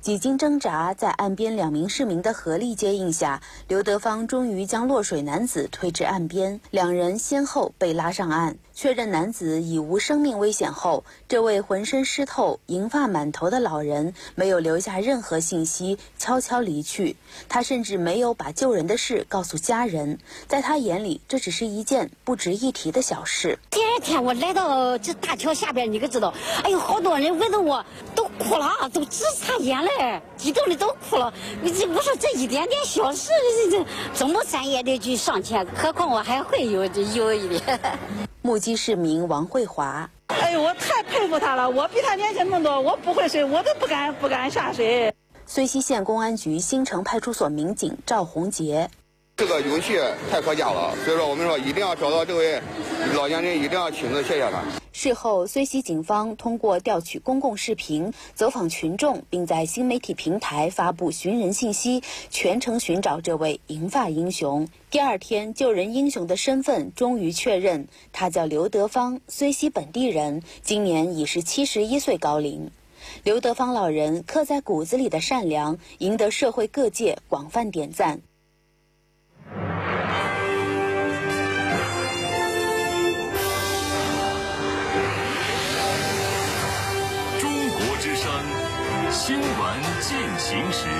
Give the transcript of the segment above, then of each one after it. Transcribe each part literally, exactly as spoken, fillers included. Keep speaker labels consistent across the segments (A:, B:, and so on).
A: 几经挣扎，在岸边两名市民的合力接应下，刘德芳终于将落水男子推至岸边，两人先后被拉上岸。确认男子已无生命危险后，这位浑身湿透、银发满头的老人没有留下任何信息，悄悄离去。他甚至没有把救人的事告诉家人，在他眼里，这只是一件不值一提的小事。
B: 第二天我来到这大桥下边，你可知道，哎呦，好多人围着我，都哭了，都直擦眼泪，激动的都哭了。你这我说这一点点小事，这这怎么咱也得去上前，何况我还会有这有一点。
A: 目击市民王慧华：
C: 哎呦，我太佩服他了！我比他年轻那么多，我不会水，我都不敢不敢下水。
A: 睢溪县公安局新城派出所民警赵洪杰：
D: 这个勇气太可嘉了，所以说我们说一定要找到这位老年人，一定要亲自谢谢他。
A: 事后，睢溪警方通过调取公共视频、走访群众，并在新媒体平台发布寻人信息，全程寻找这位银发英雄。第二天，救人英雄的身份终于确认，他叫刘德芳，睢溪本地人，今年已是七十一岁高龄。刘德芳老人刻在骨子里的善良，赢得社会各界广泛点赞。
E: 新闻进行时，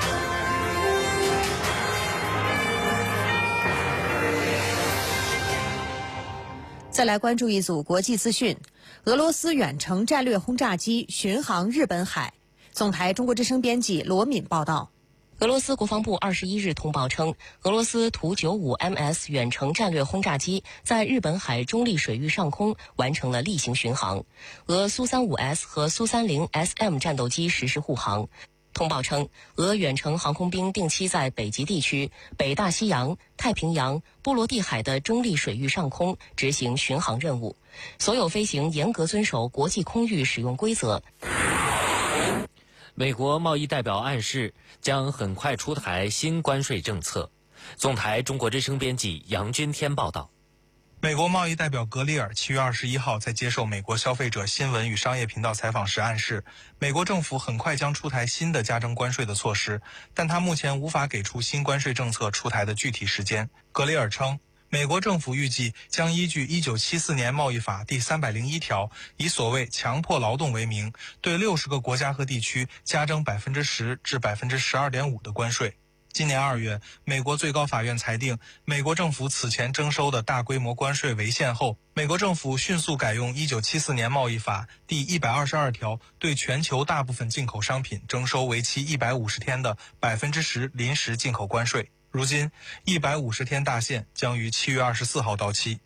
F: 再来关注一组国际资讯：俄罗斯远程战略轰炸机巡航日本海。总台中国之声编辑罗敏报道。
G: 俄罗斯国防部二十一日通报称，俄罗斯图 九五 M S 远程战略轰炸机在日本海中立水域上空完成了例行巡航，俄苏 三十五 S 和苏 三十 S M 战斗机实施护航。通报称，俄远程航空兵定期在北极地区、北大西洋、太平洋、波罗的海的中立水域上空执行巡航任务，所有飞行严格遵守国际空域使用规则。
H: 美国贸易代表暗示将很快出台新关税政策。总台中国之声编辑杨军天报道。
I: 美国贸易代表格里尔七月二十一号在接受美国消费者新闻与商业频道采访时暗示，美国政府很快将出台新的加征关税的措施，但他目前无法给出新关税政策出台的具体时间。格里尔称，美国政府预计将依据一九七四年贸易法第三百零一条，以所谓强迫劳动为名，对六十个国家和地区加征百分之十至百分之十二点五的关税。今年二月，美国最高法院裁定，美国政府此前征收的大规模关税违宪后，美国政府迅速改用一九七四年贸易法第一百二十二条，对全球大部分进口商品征收为期一百五十天的百分之十临时进口关税。如今，一百五十天大限将于七月二十四号到期。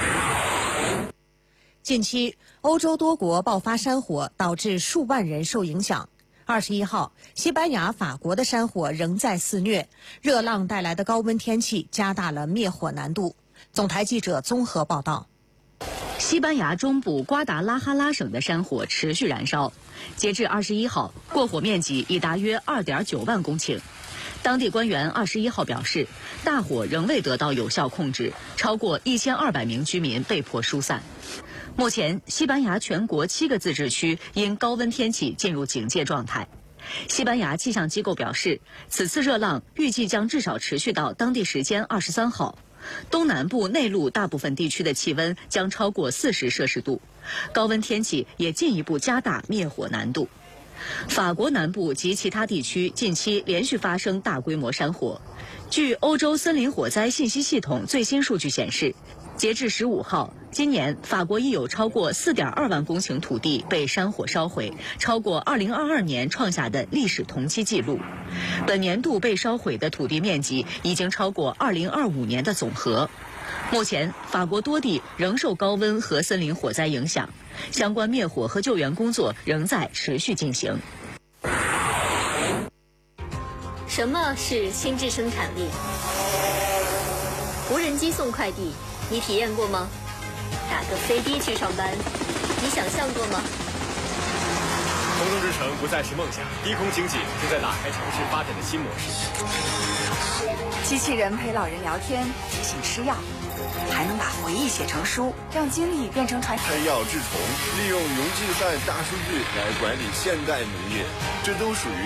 F: 近期，欧洲多国爆发山火，导致数万人受影响。二十一号，西班牙、法国的山火仍在肆虐，热浪带来的高温天气加大了灭火难度。总台记者综合报道。
J: 西班牙中部瓜达拉哈拉省的山火持续燃烧，截至二十一号，过火面积已达约二点九万公顷。当地官员二十一号表示，大火仍未得到有效控制，超过一千二百名居民被迫疏散。目前，西班牙全国七个自治区因高温天气进入警戒状态。西班牙气象机构表示，此次热浪预计将至少持续到当地时间二十三号。东南部内陆大部分地区的气温将超过四十摄氏度，高温天气也进一步加大灭火难度。法国南部及其他地区近期连续发生大规模山火。据欧洲森林火灾信息系统最新数据显示，截至十五号，今年法国已有超过四点二万公顷土地被山火烧毁，超过二零二二年创下的历史同期纪录。本年度被烧毁的土地面积已经超过二零二五年的总和。目前，法国多地仍受高温和森林火灾影响，相关灭火和救援工作仍在持续进行。
K: 什么是心智生产力？无人机送快递，你体验过吗？打个飞的去上班，你想象过吗？
L: 空中之城不再是梦想，低空经济正在打开城市发展的新模式。
M: 机器人陪老人聊天，提醒吃药，还能把回忆写成书，让经历变成传。
N: 开药治虫，利用云计算大数据来管理现代农业，这都属于